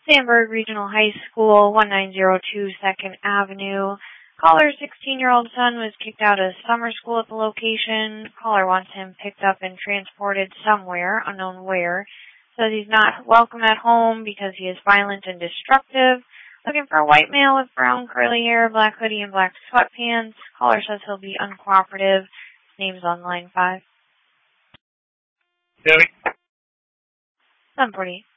Sandburg Regional High School, 1902 2nd Avenue. Caller's 16-year-old son was kicked out of summer school at the location. Caller wants him picked up and transported somewhere, unknown where. Says he's not welcome at home because he is violent and destructive. Looking for a white male with brown curly hair, black hoodie, and black sweatpants. Caller says he'll be uncooperative. His name's on line 5. Debbie. 748.